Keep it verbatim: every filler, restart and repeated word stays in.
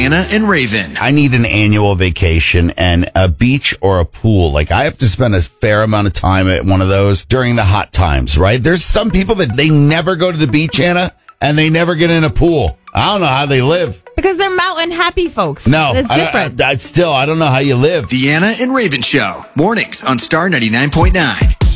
Anna and Raven. I need an annual vacation and a beach or a pool. Like, I have to spend a fair amount of time at one of those during the hot times, right? There's some people that they never go to the beach, Anna, and they never get in a pool. I don't know how they live. Because they're mountain happy folks. No. It's different. I, I, I still, I don't know how you live. The Anna and Raven Show. Mornings on Star ninety-nine point nine.